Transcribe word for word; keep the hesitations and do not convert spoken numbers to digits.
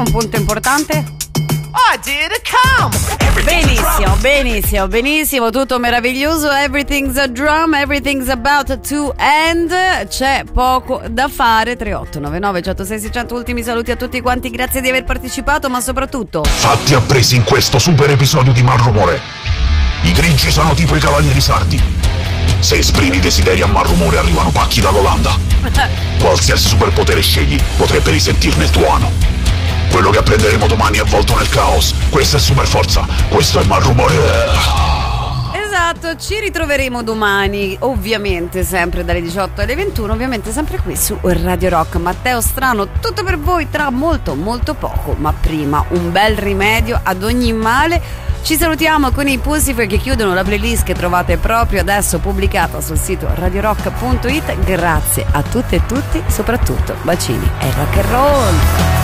un punto importante? I did a come. Benissimo, benissimo, benissimo, tutto meraviglioso. Everything's a drum, everything's about to end. C'è poco da fare. tre otto nove nove uno zero sei sei zero zero. Ultimi saluti a tutti quanti, grazie di aver partecipato, ma soprattutto fatti appresi in questo super episodio di Malrumore. I grigi sono tipo i cavalieri sardi. Se esprimi desideri a malrumore arrivano pacchi dall'Olanda. Qualsiasi superpotere scegli potrebbe risentirne il tuo ano. Quello che apprenderemo domani è avvolto nel caos. Questa è super forza, questo è Malrumore. Esatto, ci ritroveremo domani, ovviamente sempre dalle diciotto alle ventuno, ovviamente sempre qui su Radio Rock. Matteo Strano, tutto per voi tra molto molto poco, ma prima un bel rimedio ad ogni male. Ci salutiamo con i Pussifer che chiudono la playlist che trovate proprio adesso pubblicata sul sito radio rock punto it. Grazie a tutte e tutti, soprattutto bacini e rock and roll.